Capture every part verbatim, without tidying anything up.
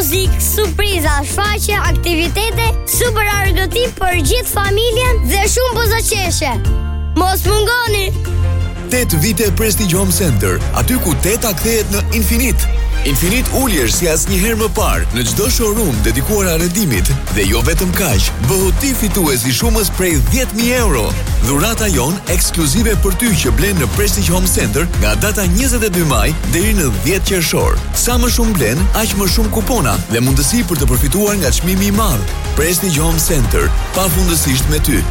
muzikë, surpriza, shfaqje, aktivitete, super argëtim për gjithë familjen dhe shumë pozacaqe. Mos mungoni! tetë vite Prestige Home Center, aty ku teta kthehet në infinit. Infinit uljesh si asnjëherë më parë në çdo showroom dedikuar arrendimit dhe jo vetëm kaq, bëhu ti fitues i shumës prej dhjetë mijë euro. Dhurata jon ekskluzive për ty që blen në Prestige Home Center nga data njëzet e dy maj deri në dhjetë qershor. Sa më shumë blen, aq më shumë kupona dhe mundësi për të përfituar nga çmimi i madh. Prestige Home Center, pafundësisht me ty.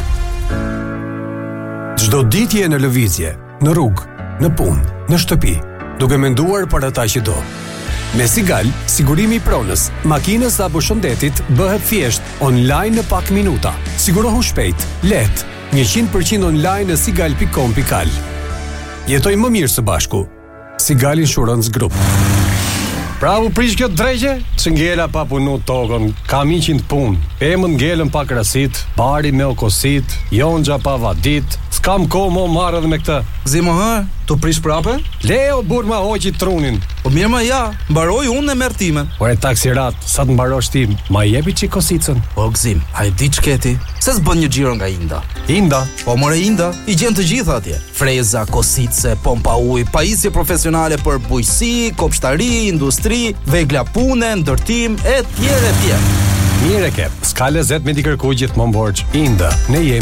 Çdo ditë je në lëvizje, në rrugë, në punë, në shtëpi, duke menduar për ata që do. Me Sigal, sigurimi i pronës, makinës apo shëndetit bëhet thjesht online në pak minuta. Sigurohu shpejt, lehtë, njëqind përqind online në sigal pikë com pikë al. Jetoj më mirë së bashku. Sigal Insurance Group. Bravo prish kjo drejgje, që ngela pa punu tokën, kam iqin të punë, emën ngelën pa krasit, bari me okosit, jonxha pa vadit, s'kam ko mo marrë dhe me këtë. Zimo hë, tu prish prape? Leo bur ma hoqi trunin. Po mirë ma ja, mbaroj unë e mertimen. Ore taksirat, sa të mbarosh ti, ma jepi që kosicën. O gzim, a i di qketi, se s'bën një gjiro nga Inda. Inda? Po more Inda, i gjen të gjitha atje. Freza, kosice, pompa uj, pajisje profesionale për bujësi, kopshtari, industri, vegla pune, ndërtim, e tjere e tjere. Mire ke, s'ka lezet me t'i kërkuj gjithmonë borxh. Inda, ne jemi